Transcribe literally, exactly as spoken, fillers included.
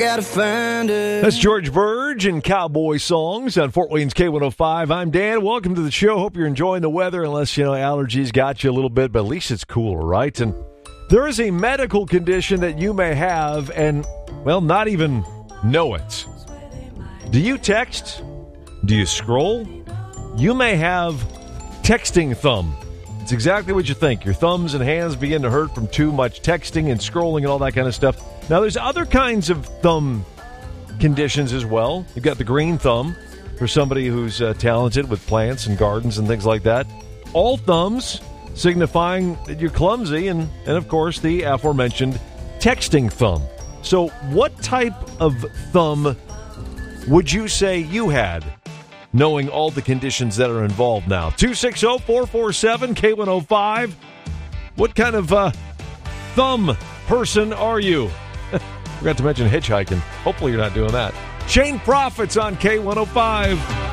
Gotta find it. That's George Verge and Cowboy Songs on Fort Wayne's K one oh five. I'm Dan. Welcome to the show. Hope you're enjoying the weather, unless, you know, allergies got you a little bit, but at least it's cooler, right? And there is a medical condition that you may have and, well, not even know it. Do you text? Do you scroll? You may have texting thumb. It's exactly what you think. Your thumbs and hands begin to hurt from too much texting and scrolling and all that kind of stuff. Now, there's other kinds of thumb conditions as well. You've got the green thumb for somebody who's uh, talented with plants and gardens and things like that. All thumbs signifying that you're clumsy, and, and of course, the aforementioned texting thumb. So what type of thumb would you say you had, knowing all the conditions that are involved now? two six zero, four four seven, K one oh five. What kind of uh, thumb person are you? Forgot to mention hitchhiking. Hopefully you're not doing that. Shane Profits on K one oh five.